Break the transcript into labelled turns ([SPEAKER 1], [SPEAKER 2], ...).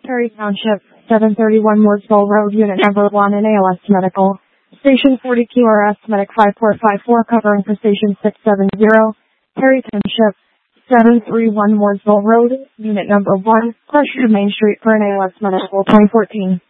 [SPEAKER 1] Perry Township, 731 Mooresville Road, Unit Number 1 in ALS Medical. Station 40 QRS Medic 5454 covering for Station 670. Perry Township, 731 Mooresville Road, Unit Number 1, close to Main Street for an ALS Medical 2014.